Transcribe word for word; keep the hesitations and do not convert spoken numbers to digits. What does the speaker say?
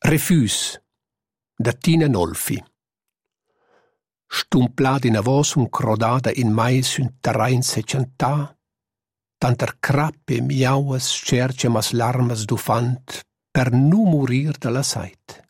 Refus, da Tina Nolfi. Stumplad in avos un crodada in mais un terrain secentà, tanter crappe miauas scerce mas larmas d'ufant per nu murir de la sait.